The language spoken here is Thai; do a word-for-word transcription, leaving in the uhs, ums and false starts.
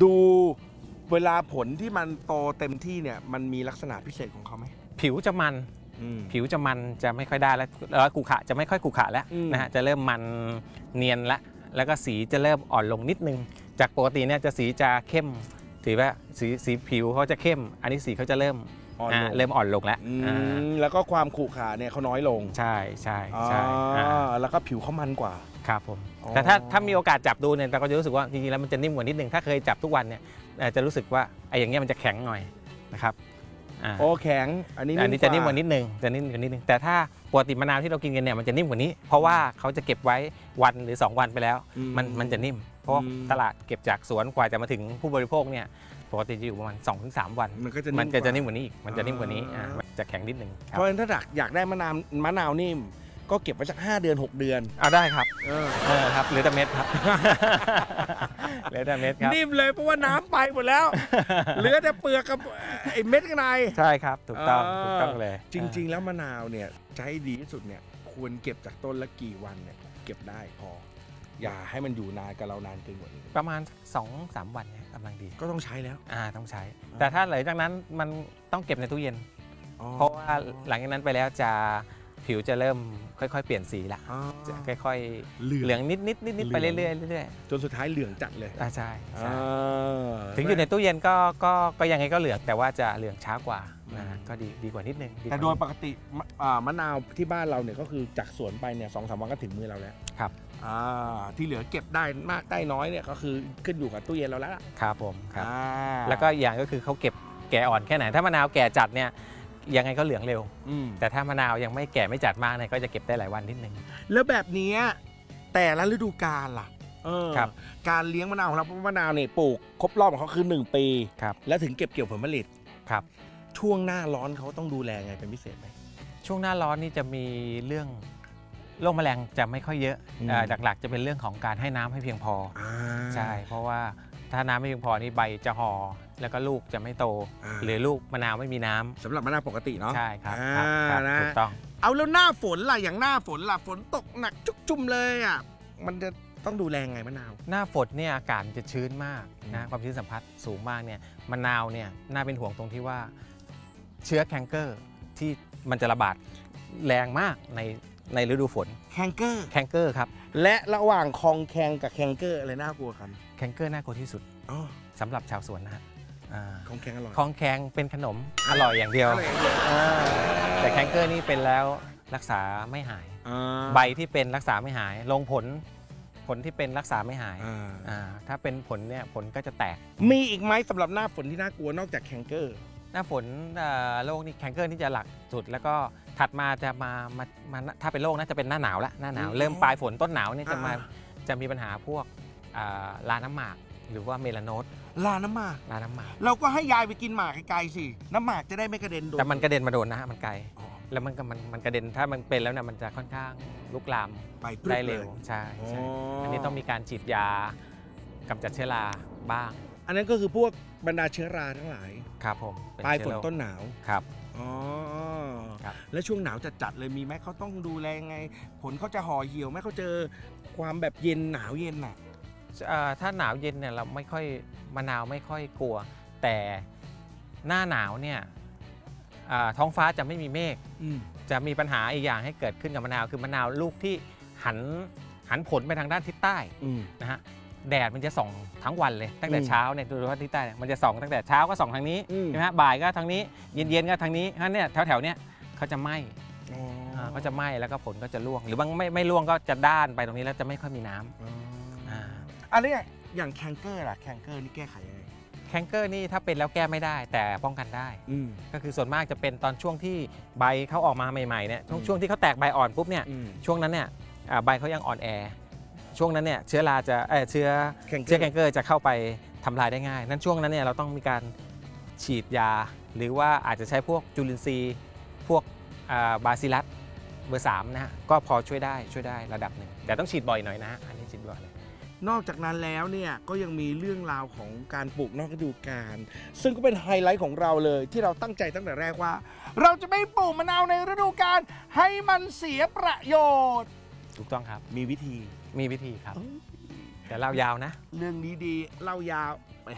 ดูเวลาผลที่มันโตเต็มที่เนี่ยมันมีลักษณะพิเศษของเขาไหมผิวจะมันผิวจะมันจะไม่ค่อยได้แล้วแล้วกุขะจะไม่ค่อยกุขะแล้วนะฮะจะเริ่มมันเนียนละแล้วก็สีจะเริ่มอ่อนลงนิดนึงจากปกติเนี่ยจะสีจะเข้มถือว่าสีสีผิวเขาจะเข้มอันนี้สีเขาจะเริ่มเริ่มอ่อนลงแล้วแล้วก็ความขรุขระเนี่ยเขาน้อยลงใช่ใช่ใช่แล้วก็ผิวเขามันกว่าครับผมแต่ถ้าถ้ามีโอกาสจับดูเนี่ยเราก็จะรู้สึกว่าจริงๆแล้วมันจะนิ่มกว่านิดนึงถ้าเคยจับทุกวันเนี่ยจะรู้สึกว่าไอ้อย่างเงี้ยมันจะแข็งหน่อยนะครับโอ้แข็งอันนี้อันนี้จะนิ่มกว่านิดนึงจะนิ่มกว่านิดนึงแต่ถ้าปกติมะนาวที่เรากินกันเนี่ยมันจะนิ่มกว่านี้เพราะว่าเขาจะเก็บไว้วันหรือสองวันไปแล้วมันมันจะนิ่มเพราะตลาดเก็บจากสวนกว่าจะมาถึงผู้บริโภคเนี่ยปกติจะอยู่ประมาณ สองถึงสาม วันมันก็จะมันจะนิ่มกว่านี้อีกมันจะนิ่มกว่านี้มันจะแข็งนิดนึงเพราะฉะนั้นถ้าอยากได้มะนาวมะนาวนิ่มก็เก็บไว้สักห้าเดือนหกเดือนเอาได้ครับเออครับเหลือแต่เม็ดครับเหลือแต่เม็ดครับนิ่มเลยเพราะว่าน้ำไปหมดแล้วเหลือแต่เปลือกกับไอ้เม็ดข้างในใช่ครับถูกต้องถูกต้องเลยจริงๆแล้วมะนาวเนี่ยใช้ดีที่สุดเนี่ยควรเก็บจากต้นละกี่วันเนี่ยเก็บได้พออย่าให้มันอยู่นานกับเรานานเกินกว่านี้ประมาณ สองถึงสาม วันเนี่ยกำลังดีก็ต้องใช้แล้วอ่าต้องใช้แต่ถ้าหลังจากนั้นมันต้องเก็บในตู้เย็นเพราะว่าหลังจากนั้นไปแล้วจะผิวจะเริ่มค่อยๆเปลี่ยนสีละจะค่อยๆเหลืองนิดนิดนิดนิดไปเรื่อยๆเรื่อยๆจนสุดท้ายเหลืองจัดเลยอ่าใช่ใช่ถึงอยู่ในตู้เย็นก็ก็ก็ยังไงก็เหลืองแต่ว่าจะเหลืองช้ากว่านะก็ดีดีกว่านิดนึงแต่โดยปกติมะนาวที่บ้านเราเนี่ยก็คือจากสวนไปเนี่ยสองสามวันก็ถึงมือเราแล้วครับที่เหลือเก็บได้มากได้น้อยเนี่ยก็คือขึ้นอยู่กับตู้เย็นเราแล้วครับผมครับแล้วก็อย่างก็คือเขาเก็บแก่อ่อนแค่ไหนถ้ามะนาวแก่จัดเนี่ยยังไงก็เหลืองเร็วแต่ถ้ามะนาวยังไม่แก่ไม่จัดมากเนี่ยก็จะเก็บได้หลายวันนิดนึงแล้วแบบนี้แต่ละฤดูกาลล่ะการเลี้ยงมะนาวของเราเพราะมะนาวเนี่ยปลูกครบรอบของเขาคือหนึ่งปีแล้วถึงเก็บเกี่ยวผลผลิตครับช่วงหน้าร้อนเขาต้องดูแลไงเป็นพิเศษไหมช่วงหน้าร้อนนี่จะมีเรื่องโรคแมลงจะไม่ค่อยเยอะหลักๆจะเป็นเรื่องของการให้น้ำให้เพียงพอใช่เพราะว่าถ้าน้ำไม่เพียงพอนี่ใบจะห่อแล้วก็ลูกจะไม่โตหรือลูกมะนาวไม่มีน้ำสำหรับมะนาวปกติเนาะใช่ครับถูกต้องเอาแล้วหน้าฝนล่ะอย่างหน้าฝนล่ะฝนตกหนักจุกจุ่มเลยอ่ะมันจะต้องดูแลไงมะนาวหน้าฝนเนี่ยอากาศจะชื้นมากนะความชื้นสัมผัสสูงมากเนี่ยมะนาวเนี่ยน่าเป็นห่วงตรงที่ว่าเชื้อแคนเกอร์ที่มันจะระบาดแรงมากในในฤดูฝนแคนเกอร์แคนเกอร์ครับและระหว่างคองแคนกับแคนเกอร์อะไรน่ากลัวกันแคนเกอร์น่ากลัวที่สุดสำหรับชาวสวนนะฮะคองแคนอร่อยคองแคนเป็นขนมอร่อยอย่างเดียวแต่แคนเกอร์นี่เป็นแล้วรักษาไม่หายใบที่เป็นรักษาไม่หายลงผลผลที่เป็นรักษาไม่หายถ้าเป็นผลเนี่ยผลก็จะแตกมีอีกไหมสำหรับหน้าฝนที่น่ากลัวนอกจากแคนเกอร์หน้าฝนโรคนี่แคนเกอร์นี่จะหลักสุดแล้วก็ถัดมาจะมามาถ้าเป็นโรคน่าจะเป็นหน้าหนาวละหน้าหนาวเริ่มปลายฝนต้นหนาวนี่จะมาจะมีปัญหาพวกลาน้ำหมากหรือว่าเมลาโนสลาน้ำหมากลาน้ำหมากเราก็ให้ยายไปกินหมากไกลๆสิน้ำหมากจะได้ไม่กระเด็นโดนแต่มันกระเด็นมาโดนนะฮะมันไกลแล้วมันมันมันกระเด็นถ้ามันเป็นแล้วเนี่ยมันจะค่อนข้างลุกลามได้เร็วใช่ใช่อันนี้ต้องมีการฉีดยากำจัดเชื้อราบ้างอันนั้นก็คือพวกบรรดาเชื้อราทั้งหลายครับผมปลายฝนต้นหนาวครับอ๋อแล้วช่วงหนาวจัดๆเลยมีไหมเขาต้องดูแลไงผลเขาจะห่อเหี่ยวไหมเขาเจอความแบบเย็นหนาวเย็นน่ะถ้าหนาวเย็นเนี่ยเราไม่ค่อยมะนาวไม่ค่อยกลัวแต่หน้าหนาวเนี่ยท้องฟ้าจะไม่มีเมฆจะมีปัญหาอีกอย่างให้เกิดขึ้นกับมะนาวคือมะนาวลูกที่หันหันผลไปทางด้านทิศใต้นะฮะแดดมันจะส่องทั้งวันเลยตั้งแต่เช้าเนี่ยดูว่าทิศใต้มันจะส่องตั้งแต่เช้าก็ส่องทางนี้ใช่ไหมฮะบ่ายก็ทางนี้เย็นๆก็ทางนี้ฮะเนี่ยแถวๆเนี้ยเขาจะไหม้เขาจะไหม้แล้วก็ผลก็จะร่วงหรือบางไม่ไม่ร่วงก็จะด้านไปตรงนี้แล้วจะไม่ค่อยมีน้ำอันนี้อย่างแคนเกอร์ล่ะแคนเกอร์นี่แก้ไขยังไงแคนเกอร์นี่ถ้าเป็นแล้วแก้ไม่ได้แต่ป้องกันได้ก็คือส่วนมากจะเป็นตอนช่วงที่ใบเขาออกมาใหม่ๆเนี่ยช่วงที่เขาแตกใบอ่อนปุ๊บเนี่ยช่วงนั้นเนี่ยใบเขายังอ่อนแอช่วงนั้นเนี่ยเชื้อราจะเออเชื้อเชื้อแคนเกอร์จะเข้าไปทำลายได้ง่ายนั้นช่วงนั้นเนี่ยเราต้องมีการฉีดยาหรือว่าอาจจะใช้พวกจุลินทรีย์พวกบาซิลัสเบอร์สามนะฮะก็พอช่วยได้ช่วยได้ระดับหนึ่งแต่ต้องฉีดบ่อยหน่อยนะอันนี้ฉีดบ่อยเลยนอกจากนั้นแล้วเนี่ยก็ยังมีเรื่องราวของการปลูกนอกฤดูกาลซึ่งก็เป็นไฮไลท์ของเราเลยที่เราตั้งใจตั้งแต่แรกว่าเราจะไม่ปลูกมะนาวในฤดูกาลให้มันเสียประโยชน์ถูกต้องครับมีวิธีมีวิธีครับแต่เล่ายาวนะเรื่องนี้ดีเล่ายาว